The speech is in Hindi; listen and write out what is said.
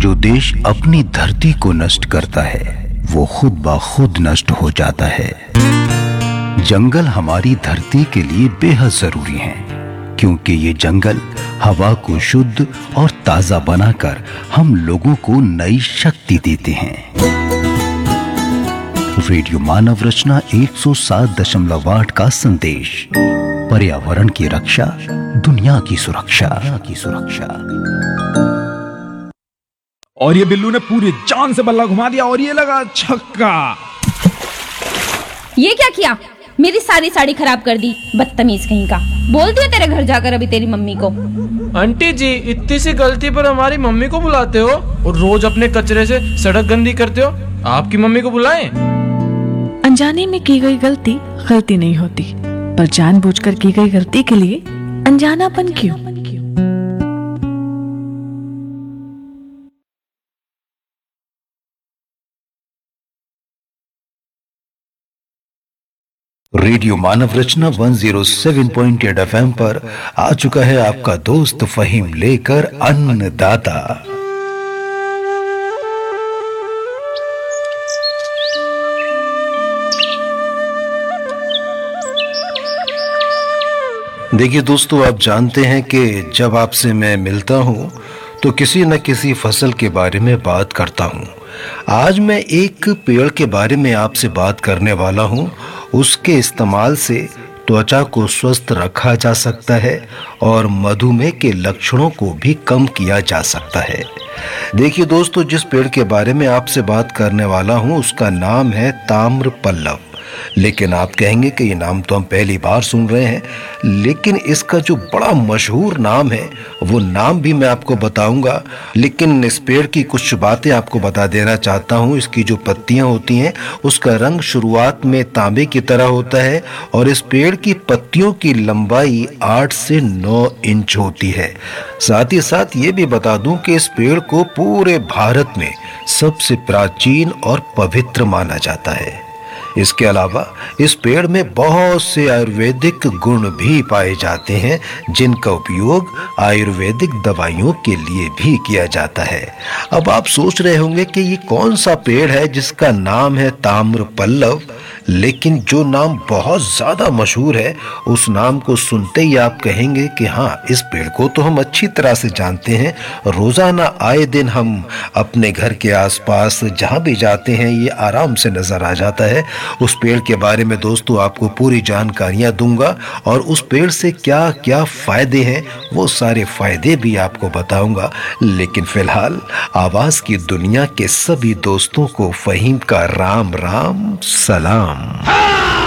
जो देश अपनी धरती को नष्ट करता है वो खुद ब खुद नष्ट हो जाता है। जंगल हमारी धरती के लिए बेहद जरूरी हैं, क्योंकि ये जंगल हवा को शुद्ध और ताजा बनाकर हम लोगों को नई शक्ति देते हैं। रेडियो मानव रचना 107.8 का संदेश, पर्यावरण की रक्षा, दुनिया की सुरक्षा। और ये बिल्लू ने पूरी जान से बल्ला घुमा दिया और ये लगा छक्का। ये क्या किया? मेरी सारी साड़ी खराब कर दी, बदतमीज कहीं का। बोल दिया तेरे घर जाकर अभी तेरी मम्मी को। आंटी जी, इतनी सी गलती पर हमारी मम्मी को बुलाते हो और रोज अपने कचरे से सड़क गंदी करते हो। आपकी मम्मी को बुलाएं। अनजाने में की गई गलती गलती नहीं होती, पर जानबूझकर की गई गलती के लिए अनजानापन क्यों? रेडियो मानव रचना 107.8 FM पर आ चुका है आपका दोस्त फहीम लेकर अन्नदाता। देखिए दोस्तों, आप जानते हैं कि जब आपसे मैं मिलता हूं तो किसी न किसी फसल के बारे में बात करता हूं। आज मैं एक पेड़ के बारे में आपसे बात करने वाला हूं। उसके इस्तेमाल से त्वचा को स्वस्थ रखा जा सकता है और मधुमेह के लक्षणों को भी कम किया जा सकता है। देखिए दोस्तों, जिस पेड़ के बारे में आपसे बात करने वाला हूं उसका नाम है ताम्रपल्लव। लेकिन आप कहेंगे कि ये नाम तो हम पहली बार सुन रहे हैं, लेकिन इसका जो बड़ा मशहूर नाम है वो नाम भी मैं आपको बताऊंगा। लेकिन इस पेड़ की कुछ बातें आपको बता देना चाहता हूं। इसकी जो पत्तियां होती हैं उसका रंग शुरुआत में तांबे की तरह होता है और इस पेड़ की पत्तियों की लंबाई 8 से 9 इंच होती है। साथ ही साथ ये भी बता दूं कि इस पेड़ को पूरे भारत में सबसे प्राचीन और पवित्र माना जाता है। इसके अलावा इस पेड़ में बहुत से आयुर्वेदिक गुण भी पाए जाते हैं, जिनका उपयोग आयुर्वेदिक दवाइयों के लिए भी किया जाता है। अब आप सोच रहे होंगे कि ये कौन सा पेड़ है जिसका नाम है ताम्रपल्लव, लेकिन जो नाम बहुत ज्यादा मशहूर है उस नाम को सुनते ही आप कहेंगे कि हाँ, इस पेड़ को तो हम अच्छी तरह से जानते हैं। रोजाना आए दिन हम अपने घर के आसपास जहां भी जाते हैं ये आराम से नजर आ जाता है। उस पेड़ के बारे में दोस्तों आपको पूरी जानकारियां दूंगा और उस पेड़ से क्या क्या फायदे हैं वो सारे फायदे भी आपको बताऊंगा। लेकिन फिलहाल आवाज की दुनिया के सभी दोस्तों को फहीम का राम राम सलाम।